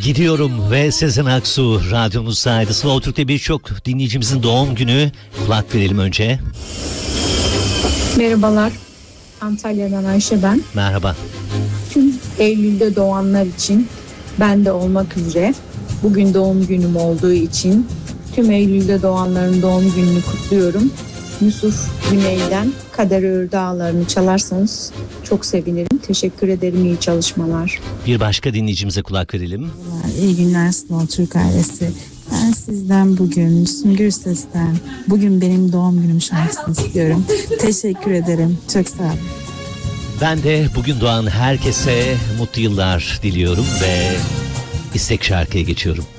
Gidiyorum ve Sezen Aksu radyomuzdaydı. Slow Türk'te birçok dinleyicimizin doğum günü. Kulak verelim önce. Merhabalar. Antalya'dan Ayşe ben. Merhaba. Tüm Eylül'de doğanlar için, ben de olmak üzere, bugün doğum günüm olduğu için tüm Eylül'de doğanların doğum gününü kutluyorum. Yusuf Güney'den Kader Öğür Dağları'nı çalarsanız çok sevinirim. Teşekkür ederim. İyi çalışmalar. Bir başka dinleyicimize kulak verelim. İyi günler Slow Türk ailesi. Ben sizden bugün Süngür Ses'ten bugün benim doğum günüm şarkısını istiyorum. Teşekkür ederim. Çok sağ olun. Ben de bugün doğan herkese mutlu yıllar diliyorum ve istek şarkıya geçiyorum.